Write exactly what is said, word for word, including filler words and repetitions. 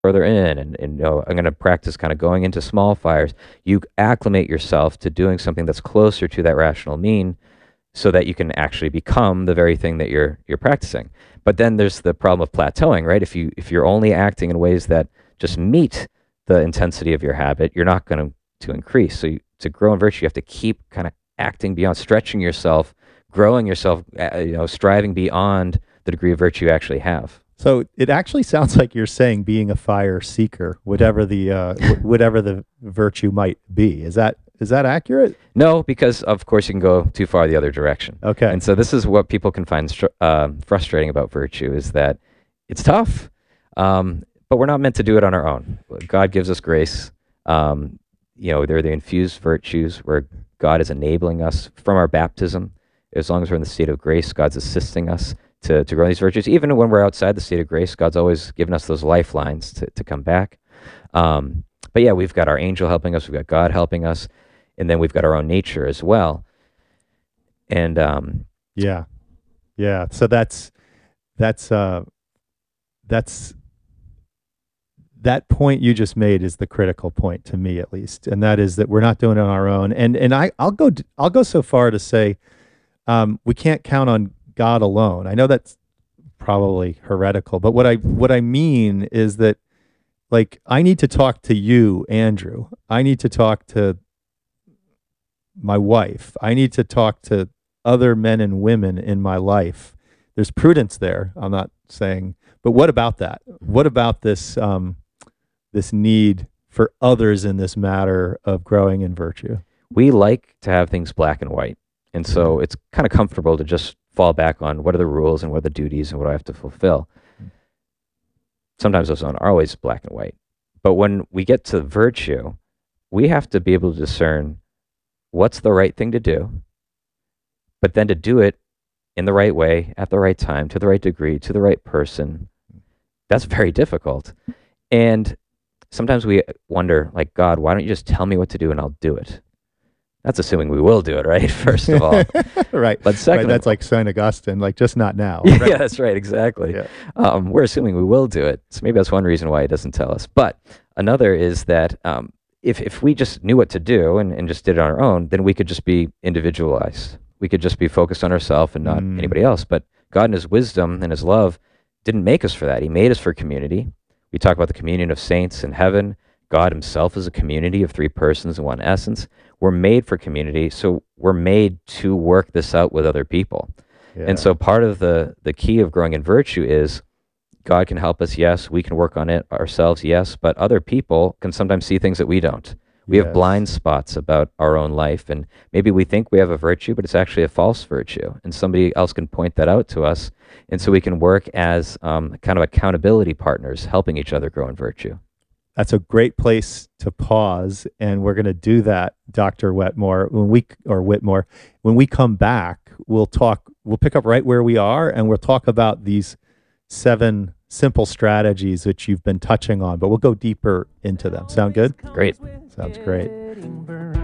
further in, and, and you know, I'm going to practice kind of going into small fires. You acclimate yourself to doing something that's closer to that rational mean, so that you can actually become the very thing that you're you're practicing. But then there's the problem of plateauing, right? If you if you're only acting in ways that just meet the intensity of your habit, you're not going to to increase. So you, to grow in virtue, you have to keep kind of acting beyond, stretching yourself, growing yourself, uh, you know, striving beyond the degree of virtue you actually have. So it actually sounds like you're saying being a fire seeker, whatever the uh, wh- whatever the virtue might be. Is that is that accurate? No, because of course you can go too far the other direction. Okay. And so this is what people can find str- um frustrating about virtue, is that it's tough, um, but we're not meant to do it on our own. God gives us grace. Um, you know, they're the infused virtues where God is enabling us from our baptism. As long as we're in the state of grace, God's assisting us to, to grow these virtues. Even when we're outside the state of grace, God's always given us those lifelines to, to come back. Um, but yeah, we've got our angel helping us, we've got God helping us, and then we've got our own nature as well. And um, Yeah. Yeah. So that's that's uh that's that point you just made is the critical point to me, at least, and that is that we're not doing it on our own. And and I I'll go d- I'll go so far to say um, we can't count on God alone. I know that's probably heretical, but what I what I mean is that, like, I need to talk to you, Andrew. I need to talk to my wife. I need to talk to other men and women in my life. There's prudence there. I'm not saying, but what about that? What about this um, this need for others in this matter of growing in virtue? we like to have things black and white. And so it's kind of comfortable to just fall back on what are the rules and what are the duties and what do I have to fulfill. Sometimes those aren't always black and white. But when we get to virtue, we have to be able to discern what's the right thing to do, but then to do it in the right way, at the right time, to the right degree, to the right person. That's very difficult. And sometimes we wonder, like, God, why don't you just tell me what to do and I'll do it? That's assuming we will do it, right? First of all. Right. But second, Right, that's like Saint Augustine, like, just not now. yeah, Right. that's right, exactly. Yeah. Um, we're assuming we will do it. So maybe that's one reason why he doesn't tell us. But another is that um, if, if we just knew what to do and, and just did it on our own, then we could just be individualized. We could just be focused on ourselves and not Mm. anybody else. But God in his wisdom and his love didn't make us for that. He made us for community. We talk about the communion of saints in heaven. God himself is a community of three persons in one essence. We're made for community, so we're made to work this out with other people. Yeah. And so part of the, the key of growing in virtue is God can help us, yes. We can work on it ourselves, yes. But other people can sometimes see things that we don't. We have Yes. blind spots about our own life, and maybe we think we have a virtue, but it's actually a false virtue. And somebody else can point that out to us, and so we can work as um, kind of accountability partners, helping each other grow in virtue. That's a great place to pause, and we're going to do that, Doctor Wetmore. When we or Whitmore, when we come back, we'll talk. We'll pick up right where we are, and we'll talk about these seven simple strategies that you've been touching on. But we'll go deeper into them. Sound good? Great. Sounds great.